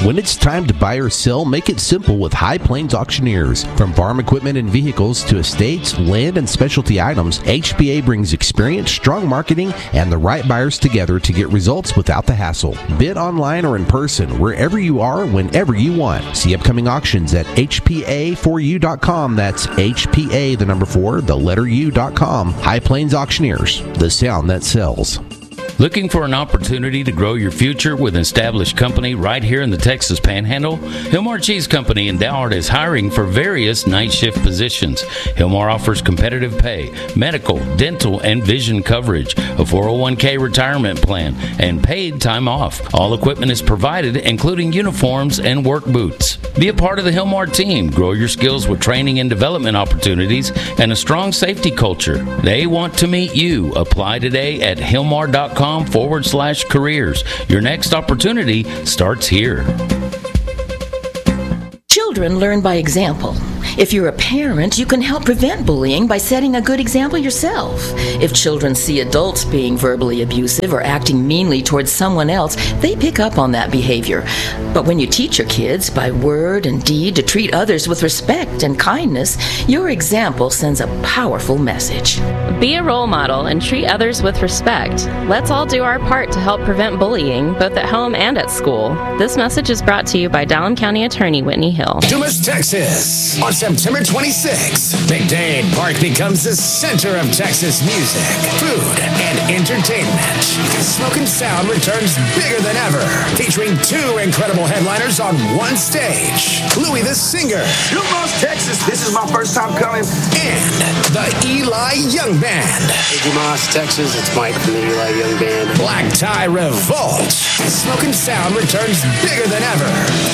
When it's time to buy or sell, make it simple with High Plains Auctioneers. From farm equipment and vehicles to estates, land, and specialty items, HPA brings experience, strong marketing, and the right buyers together to get results without the hassle. Bid online or in person, wherever you are, whenever you want. See upcoming auctions at HPA4U.com. That's HPA, the number 4, the letter U.com. High Plains Auctioneers, the sound that sells. Looking for an opportunity to grow your future with an established company right here in the Texas Panhandle? Hillmar Cheese Company in Doward is hiring for various night shift positions. Hillmar offers competitive pay, medical, dental, and vision coverage, a 401k retirement plan, and paid time off. All equipment is provided, including uniforms and work boots. Be a part of the Hillmar team. Grow your skills with training and development opportunities and a strong safety culture. They want to meet you. Apply today at hillmar.com/careers. Your next opportunity starts here. Children learn by example. If you're a parent, you can help prevent bullying by setting a good example yourself. If children see adults being verbally abusive or acting meanly towards someone else, they pick up on that behavior. But when you teach your kids by word and deed to treat others with respect and kindness, your example sends a powerful message. Be a role model and treat others with respect. Let's all do our part to help prevent bullying, both at home and at school. This message is brought to you by Dallam County Attorney Whitney Hill. Dumas, Texas. On September 26th, McDade Park becomes the center of Texas music, food, and entertainment. Smoke and Sound returns bigger than ever, featuring 2 incredible headliners on one stage. Louis the Singer. Dumas, Texas. This is my first time coming. And the Eli Young Band. Hey, Dumas, Texas. It's Mike from the Eli Young Band. Black Tie Revolt. Smoke and Sound returns bigger than ever.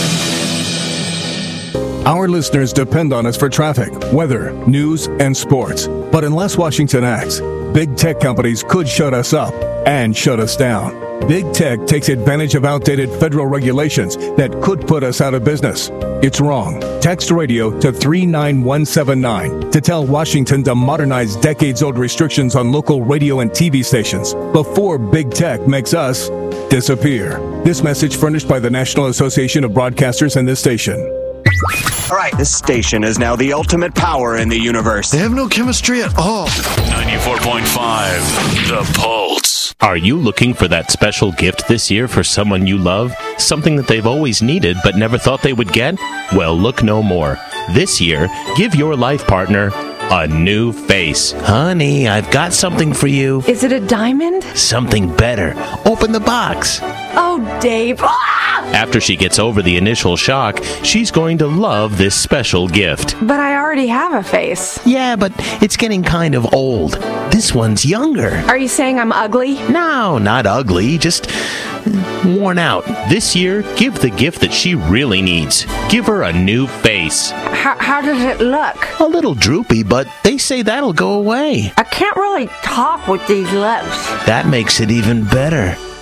Our listeners depend on us for traffic, weather, news, and sports. But unless Washington acts, big tech companies could shut us up and shut us down. Big tech takes advantage of outdated federal regulations that could put us out of business. It's wrong. Text radio to 39179 to tell Washington to modernize decades-old restrictions on local radio and TV stations before big tech makes us disappear. This message furnished by the National Association of Broadcasters and this station. All right, this station is now the ultimate power in the universe. They have no chemistry at all. 94.5, The Pulse. Are you looking for that special gift this year for someone you love? Something that they've always needed but never thought they would get? Well, look no more. This year, give your life partner a new face. Honey, I've got something for you. Is it a diamond? Something better. Open the box. Oh, Dave. After she gets over the initial shock, she's going to love this special gift. But I already have a face. Yeah, but it's getting kind of old. This one's younger. Are you saying I'm ugly? No, not ugly. Just worn out. This year, give the gift that she really needs. Give her a new face. How does it look? A little droopy, but they say that'll go away. I can't really talk with these lips. That makes it even better.